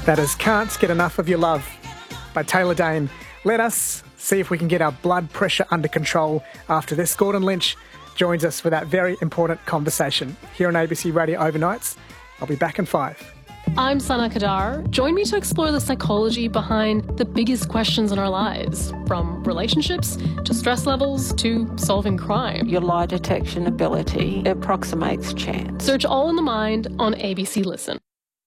That is Can't Get Enough of Your Love by Taylor Dayne. Let us see if we can get our blood pressure under control after this. Gordon Lynch joins us for that very important conversation here on ABC Radio Overnights. I'll be back in 5. I'm Sana Kadar. Join me to explore the psychology behind the biggest questions in our lives, from relationships to stress levels to solving crime. Your lie detection ability approximates chance. Search All in the Mind on ABC Listen.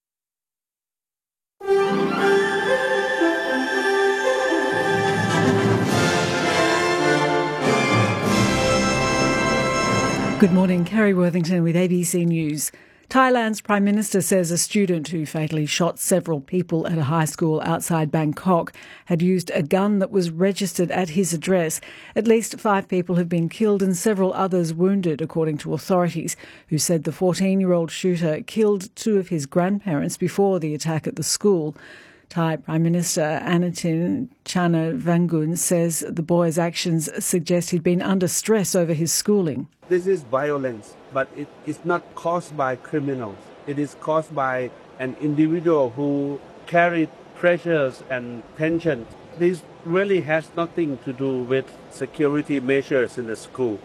Good morning, Kerry Worthington with ABC News. Thailand's Prime Minister says a student who fatally shot several people at a high school outside Bangkok had used a gun that was registered at his address. At least 5 people have been killed and several others wounded, according to authorities, who said the 14-year-old shooter killed 2 of his grandparents before the attack at the school. Thai Prime Minister Anutin Charnvirakul says the boy's actions suggest he'd been under stress over his schooling. This is violence, but it is not caused by criminals. It is caused by an individual who carried pressures and tensions. This really has nothing to do with security measures in the school.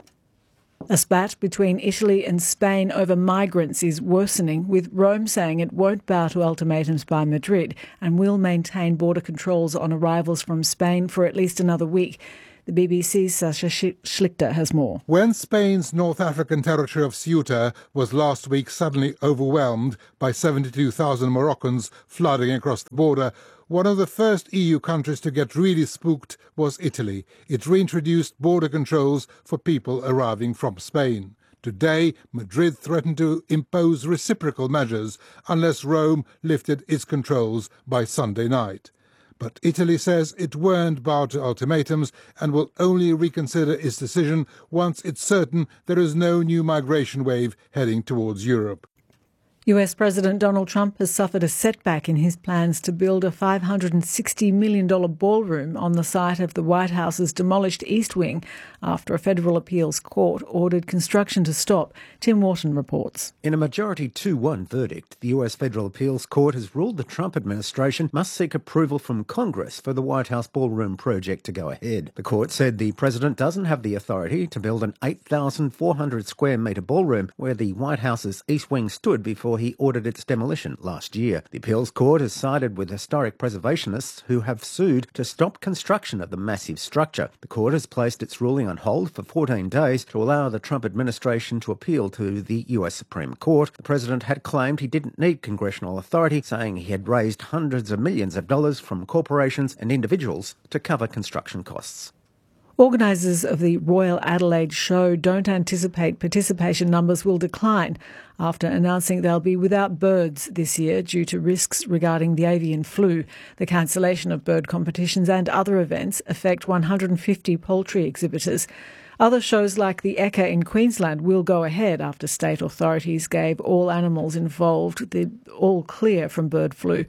A spat between Italy and Spain over migrants is worsening, with Rome saying it won't bow to ultimatums by Madrid and will maintain border controls on arrivals from Spain for at least another week. The BBC's Sasha Schlichter has more. When Spain's North African territory of Ceuta was last week suddenly overwhelmed by 72,000 Moroccans flooding across the border, one of the first EU countries to get really spooked was Italy. It reintroduced border controls for people arriving from Spain. Today, Madrid threatened to impose reciprocal measures unless Rome lifted its controls by Sunday night. But Italy says it won't bow to ultimatums and will only reconsider its decision once it's certain there is no new migration wave heading towards Europe. US President Donald Trump has suffered a setback in his plans to build a $560 million ballroom on the site of the White House's demolished East Wing after a federal appeals court ordered construction to stop. Tim Wharton reports. In a majority 2-1 verdict, the US Federal Appeals Court has ruled the Trump administration must seek approval from Congress for the White House ballroom project to go ahead. The court said the president doesn't have the authority to build an 8,400 square metre ballroom where the White House's East Wing stood before he ordered its demolition last year. The appeals court has sided with historic preservationists who have sued to stop construction of the massive structure. The court has placed its ruling on hold for 14 days to allow the Trump administration to appeal to the US Supreme Court. The president had claimed he didn't need congressional authority, saying he had raised hundreds of millions of dollars from corporations and individuals to cover construction costs. Organisers of the Royal Adelaide Show don't anticipate participation numbers will decline after announcing they'll be without birds this year due to risks regarding the avian flu. The cancellation of bird competitions and other events affect 150 poultry exhibitors. Other shows like the Ekka in Queensland will go ahead after state authorities gave all animals involved the all clear from bird flu.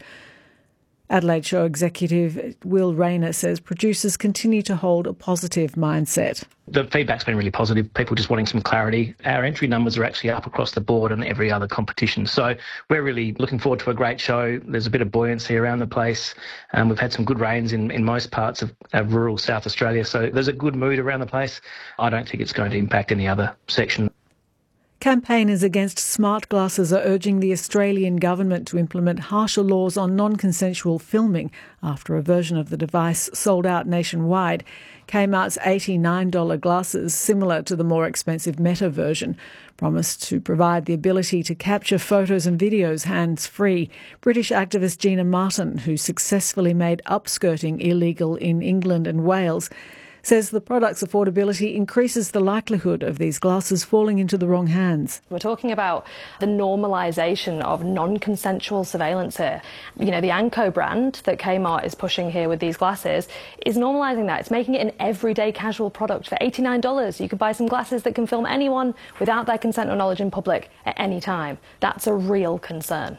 Adelaide Show executive Will Rayner says producers continue to hold a positive mindset. The feedback's been really positive, people just wanting some clarity. Our entry numbers are actually up across the board in every other competition. So we're really looking forward to a great show. There's a bit of buoyancy around the place. We've had some good rains in most parts of rural South Australia. So there's a good mood around the place. I don't think it's going to impact any other section. Campaigners against smart glasses are urging the Australian government to implement harsher laws on non-consensual filming after a version of the device sold out nationwide. Kmart's $89 glasses, similar to the more expensive Meta version, promise to provide the ability to capture photos and videos hands-free. British activist Gina Martin, who successfully made upskirting illegal in England and Wales, says the product's affordability increases the likelihood of these glasses falling into the wrong hands. We're talking about the normalisation of non-consensual surveillance here. You know, the Anko brand that Kmart is pushing here with these glasses is normalising that. It's making it an everyday casual product. For $89, you could buy some glasses that can film anyone without their consent or knowledge in public at any time. That's a real concern.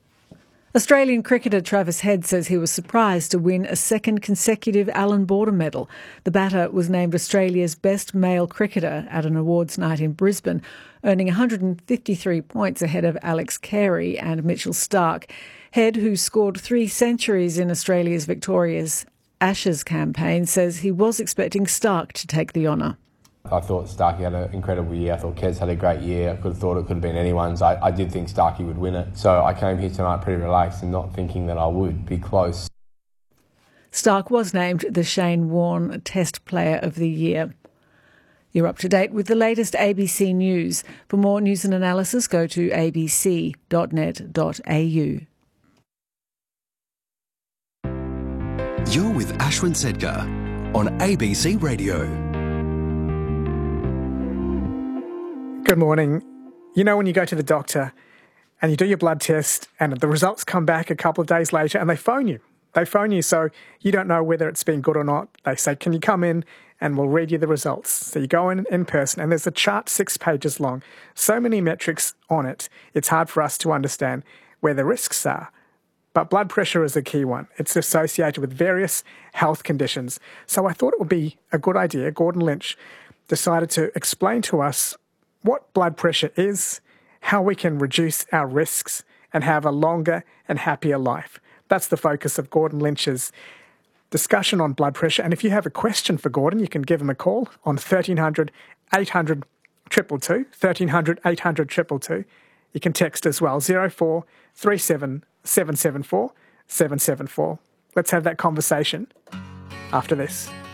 Australian cricketer Travis Head says he was surprised to win a second consecutive Allan Border medal. The batter was named Australia's best male cricketer at an awards night in Brisbane, earning 153 points ahead of Alex Carey and Mitchell Starc. Head, who scored 3 centuries in Australia's Victoria's Ashes campaign, says he was expecting Stark to take the honour. I thought Starkey had an incredible year. I thought Kez had a great year. I could have thought it could have been anyone's. I did think Starkey would win it. So I came here tonight pretty relaxed and not thinking that I would be close. Stark was named the Shane Warne Test Player of the Year. You're up to date with the latest ABC News. For more news and analysis, go to abc.net.au. You're with Ashwin Sedkar on ABC Radio. Good morning. You know when you go to the doctor and you do your blood test and the results come back a couple of days later and they phone you. They phone you so you don't know whether it's been good or not. They say, can you come in and we'll read you the results. So you go in person and there's a chart 6 pages long. So many metrics on it, it's hard for us to understand where the risks are. But blood pressure is a key one. It's associated with various health conditions. So I thought it would be a good idea. Gordon Lynch decided to explain to us what blood pressure is, how we can reduce our risks and have a longer and happier life. That's the focus of Gordon Lynch's discussion on blood pressure. And if you have a question for Gordon, you can give him a call on 1300 800 222, 1300 800 222. You can text as well, 04 37 774 774. Let's have that conversation after this.